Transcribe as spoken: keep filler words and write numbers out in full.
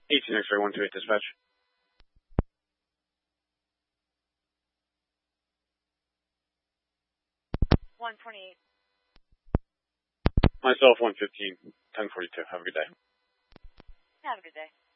eighteen X-ray one two eight dispatch. one twenty-eight. Myself one fifteen, ten forty-two. Have a good day. Have a good day.